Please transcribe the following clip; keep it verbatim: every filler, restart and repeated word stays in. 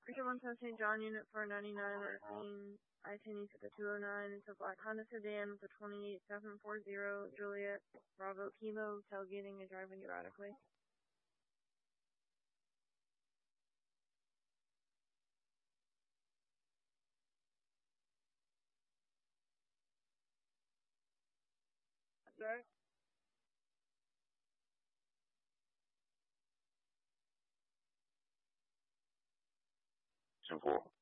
Richard one seven Saint John, Unit four ninety-nine, Racine, I ten east at the two oh nine. It's a black Honda sedan with a twenty-eight seven forty, Juliet, Bravo Kilo, tailgating and driving erratically. Sir? ten four.